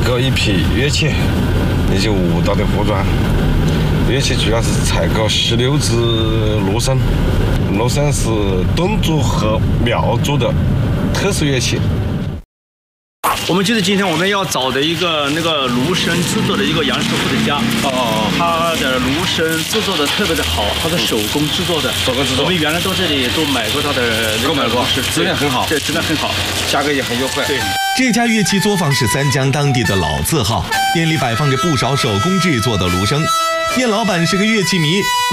购一批乐器以及舞蹈的服装。乐器主要是采购16支芦笙，芦笙是傣族和苗族的特殊乐器。 我们就是今天我们要找的一个那个芦笙制作的一个杨师傅的家。他的芦笙制作的特别的好，他是手工制作的。我们原来到这里都买过他的， 购买过，质量很好。 对，质量很好， 价格也很优惠。 对。 这家乐器作坊是三江当地的老字号，店里摆放着不少手工制作的芦笙。店老板是个乐器迷，